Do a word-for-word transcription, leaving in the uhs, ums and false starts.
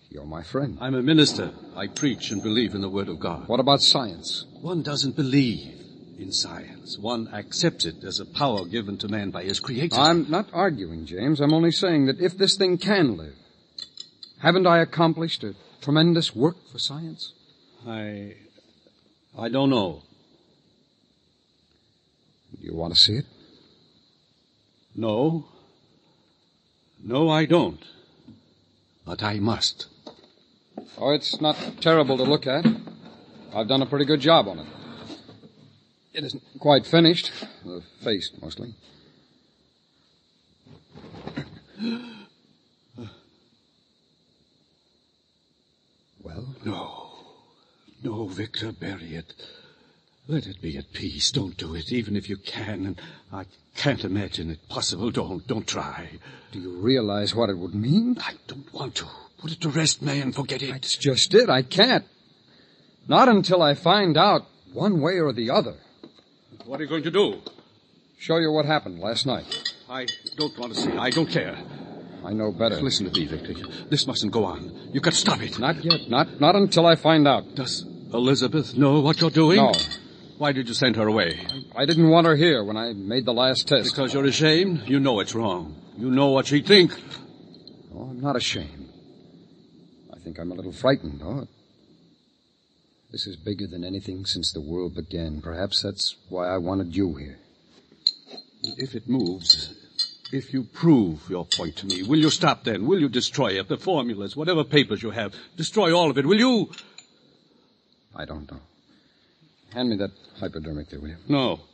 You're my friend. I'm a minister. I preach and believe in the Word of God. What about science? One doesn't believe in science. One accepts it as a power given to man by his Creator. I'm not arguing, James. I'm only saying that if this thing can live, haven't I accomplished a tremendous work for science? I... I don't know. Do you want to see it? No. No, I don't. But I must. Oh, it's not terrible to look at. I've done a pretty good job on it. It isn't quite finished. The face, mostly. Well? No. No, Victor, bury it. Let it be at peace. Don't do it, even if you can. And I can't imagine it possible. Don't, don't try. Do you realize what it would mean? I don't want to. Put it to rest, man. Forget it. That's just it. I can't. Not until I find out one way or the other. What are you going to do? Show you what happened last night. I don't want to see. I don't care. I know better. Listen to me, Victor. This mustn't go on. You've got to stop it. Not yet. Not, not until I find out. Does Elizabeth know what you're doing? No. Why did you send her away? I didn't want her here when I made the last test. Because you're ashamed? You know it's wrong. You know what she'd think. Oh, I'm not ashamed. I think I'm a little frightened, though. This is bigger than anything since the world began. Perhaps that's why I wanted you here. If it moves, if you prove your point to me, will you stop then? Will you destroy it? The formulas, whatever papers you have. Destroy all of it, will you? I don't know. Hand me that hypodermic there, will you? No.